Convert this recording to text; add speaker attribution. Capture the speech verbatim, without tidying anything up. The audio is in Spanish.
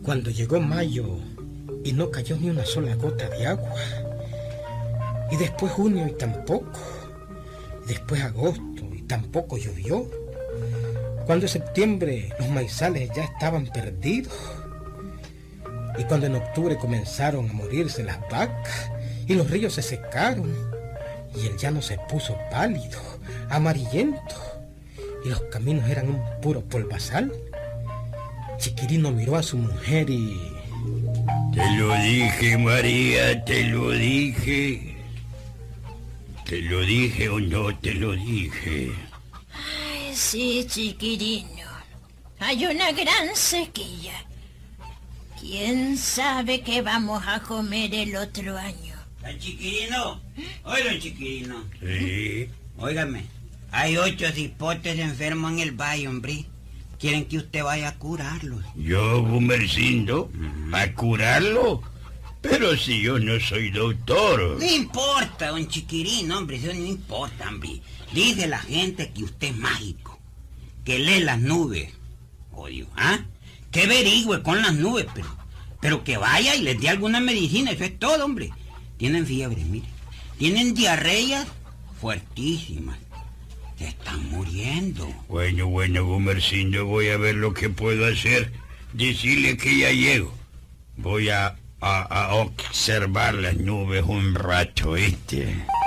Speaker 1: Cuando llegó mayo y no cayó ni una sola gota de agua, y después junio y tampoco, y después agosto y tampoco llovió, cuando en septiembre los maizales ya estaban perdidos, y cuando en octubre comenzaron a morirse las vacas y los ríos se secaron y el llano se puso pálido, amarillento, y los caminos eran un puro polvazal, Chiquirino miró a su mujer y...
Speaker 2: Te lo dije, María, te lo dije. ¿Te lo dije o no te lo dije?
Speaker 3: Ay, sí, Chiquirino. Hay una gran sequía. ¿Quién sabe qué vamos a comer el otro año?
Speaker 4: ¿Don Chiquirino? Oye, don Chiquirino.
Speaker 2: Sí.
Speaker 4: Óigame, hay ocho cipotes enfermos en el valle, hombre. Quieren que usted vaya a curarlos.
Speaker 2: ¿Yo, Gumercindo? ¿A curarlo? Pero si yo no soy doctor.
Speaker 4: No importa, don Chiquirino, hombre, eso no importa, hombre. Dice la gente que usted es mágico, que lee las nubes. Oye, ¿ah? Que averigüe con las nubes, pero, pero que vaya y les dé alguna medicina, eso es todo, hombre. Tienen fiebre, mire. Tienen diarreas fuertísimas. Se están muriendo.
Speaker 2: Bueno, bueno, Gumercindo, voy a ver lo que puedo hacer. Decirle que ya llego. Voy a, a, a observar las nubes un rato, ¿viste?